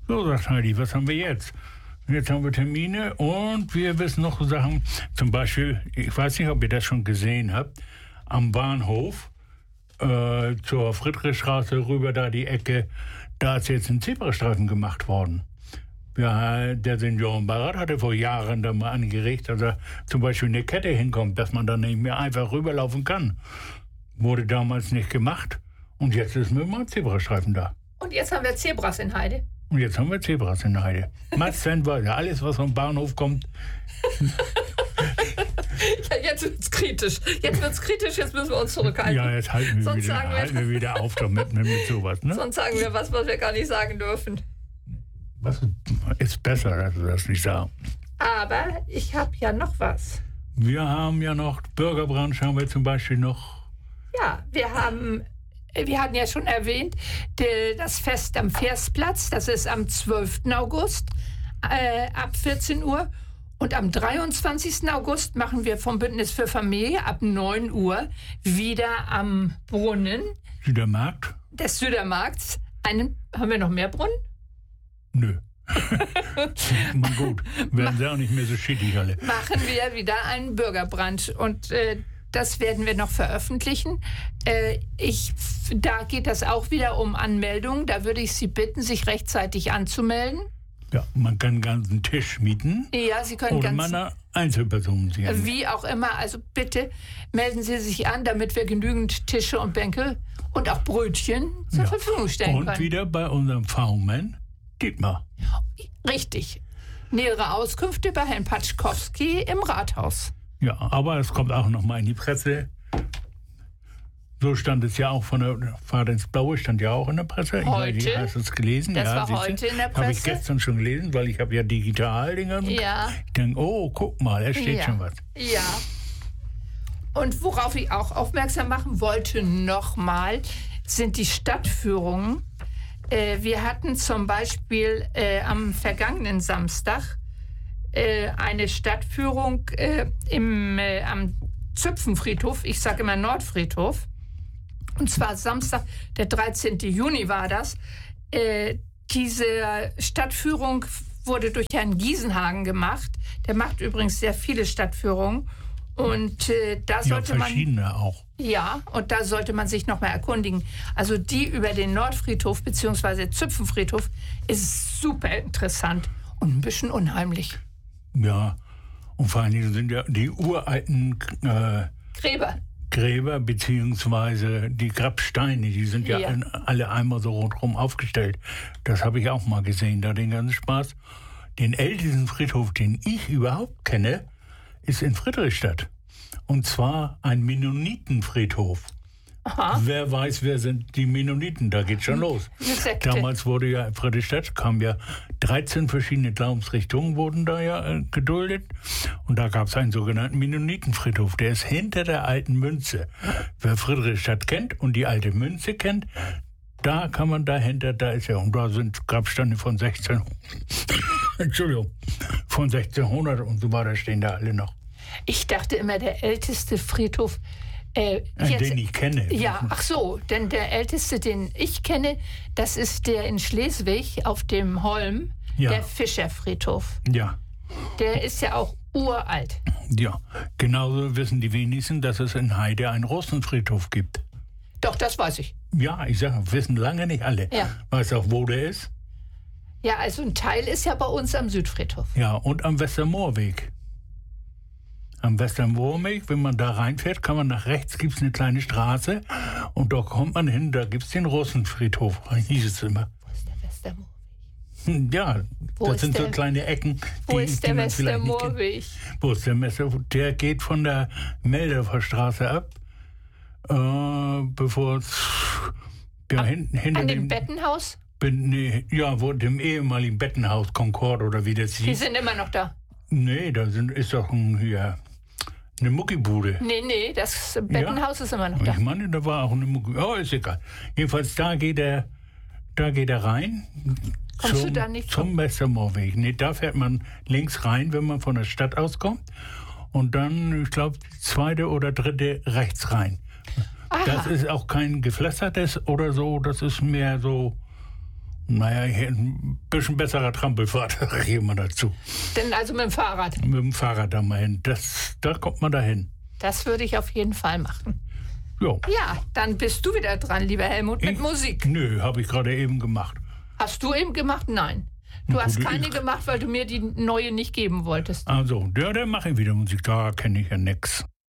So, sagt Heidi, was haben wir jetzt? Jetzt haben wir Termine und wir wissen noch Sachen. Zum Beispiel, ich weiß nicht, ob ihr das schon gesehen habt, am Bahnhof zur Friedrichstraße rüber, da die Ecke, da ist jetzt ein Zebrastreifen gemacht worden. Ja, der Seniorenbeirat hatte vor Jahren da mal angeregt, dass da zum Beispiel eine Kette hinkommt, dass man da nicht mehr einfach rüberlaufen kann. Wurde damals nicht gemacht und jetzt ist mit dem Zebrastreifen da. Und jetzt haben wir Zebras in Heide. Und jetzt haben wir Zebras in Heide. Massenweise, alles, was vom Bahnhof kommt. Ja, jetzt wird's kritisch. Jetzt müssen wir uns zurückhalten. Ja, jetzt halten wir wieder auf damit mit sowas. Ne? Sonst sagen wir was wir gar nicht sagen dürfen. Was ist besser, dass wir das nicht sagen. Aber ich habe ja noch was. Wir haben ja noch, Bürgerbranche haben wir zum Beispiel noch. Ja, wir hatten ja schon erwähnt, das Fest am Versplatz, das ist am 12. August ab 14 Uhr. Und am 23. August machen wir vom Bündnis für Familie ab 9 Uhr wieder am Brunnen Südermarkt? Des Südermarkts. Haben wir noch mehr Brunnen? Nö. Mal gut, werden sie auch nicht mehr so schittig alle. Machen wir wieder einen Bürgerbrand und das werden wir noch veröffentlichen. Da geht das auch wieder um Anmeldung. Da würde ich Sie bitten, sich rechtzeitig anzumelden. Ja, man kann einen ganzen Tisch mieten. Ja, Sie können oder man Einzelpersonen sehen. Wie auch immer. Also bitte melden Sie sich an, damit wir genügend Tische und Bänke und auch Brötchen zur Verfügung stellen können. Und wieder bei unserem V-Man Dietmar. Richtig. Nähere Auskünfte bei Herrn Patschkowski im Rathaus. Ja, aber es kommt auch noch mal in die Presse. So stand es ja auch von der Fahrt ins Blaue, stand ja auch in der Presse. Heute? Hast du es gelesen? Das ja, war heute in der Presse. Habe ich gestern schon gelesen, weil ich habe ja digital den ganzen Ja. Ich denke, oh, guck mal, da steht schon was. Ja. Und worauf ich auch aufmerksam machen wollte nochmal, sind die Stadtführungen. Wir hatten zum Beispiel am vergangenen Samstag eine Stadtführung am Züpfenfriedhof, ich sage immer Nordfriedhof. Und zwar Samstag, der 13. Juni war das. Diese Stadtführung wurde durch Herrn Giesenhagen gemacht. Der macht übrigens sehr viele Stadtführungen. Und da sollte verschiedene auch. Ja, und da sollte man sich noch mal erkundigen. Also die über den Nordfriedhof bzw. Züpfenfriedhof ist super interessant und ein bisschen unheimlich. Ja, und vor allem sind ja die uralten Gräber beziehungsweise die Grabsteine, die sind ja alle einmal so rundherum aufgestellt. Das habe ich auch mal gesehen, da den ganzen Spaß. Den ältesten Friedhof, den ich überhaupt kenne, ist in Friedrichstadt. Und zwar ein Mennonitenfriedhof. Aha. Wer weiß, wer sind die Mennoniten? Da geht's schon los. Damals wurde ja in Friedrichstadt, kamen ja 13 verschiedene Glaubensrichtungen, wurden da ja geduldet. Und da gab es einen sogenannten Mennonitenfriedhof. Der ist hinter der alten Münze. Wer Friedrichstadt kennt und die alte Münze kennt, da kann man dahinter, da ist ja, und da sind Grabsteine von 1600 und so weiter stehen da alle noch. Ich dachte immer, der älteste Friedhof, den ich kenne. Ja, ach so, denn der älteste, den ich kenne, das ist der in Schleswig auf dem Holm, der Fischerfriedhof. Ja. Der ist ja auch uralt. Ja, genauso wissen die wenigsten, dass es in Heide einen Russenfriedhof gibt. Doch, das weiß ich. Ja, ich sage, wissen lange nicht alle. Ja. Weißt du auch, wo der ist? Ja, also ein Teil ist ja bei uns am Südfriedhof. Ja, und am Westermoorweg. Am Westermoorweg, wenn man da reinfährt, kann man nach rechts, gibt es eine kleine Straße und da kommt man hin, da gibt es den Russenfriedhof, hieß es immer. Wo ist der Westermoorweg? Ja, das sind so kleine Ecken, wo ist der Westermoorweg? Wo ist der Westermoorweg? Der geht von der Meldorfer Straße ab, bevor es hinter an dem Bettenhaus? Wo dem ehemaligen Bettenhaus Concord oder wie das hieß. Die sind immer noch da. Nee, da ist doch eine Muckibude. Nee, das Bettenhaus ist immer noch da. Ich meine, da war auch eine Muckibude. Oh, ist egal. Jedenfalls, da geht er rein. Kommst du da nicht zum Westermoorweg. Nee, da fährt man links rein, wenn man von der Stadt auskommt. Und dann, ich glaube, zweite oder dritte rechts rein. Aha. Das ist auch kein gepflastertes oder so. Das ist mehr so Naja, ich hätte ein bisschen besserer Trampelfahrt, sag ich immer dazu. Denn also mit dem Fahrrad? Mit dem Fahrrad da mal hin. Da kommt man da hin. Das würde ich auf jeden Fall machen. Jo. Ja, dann bist du wieder dran, lieber Helmut, mit Musik. Nö, habe ich gerade eben gemacht. Hast du eben gemacht? Nein. Du hast keine gemacht, weil du mir die neue nicht geben wolltest. Also, der mache ich wieder Musik. Da kenne ich ja nix.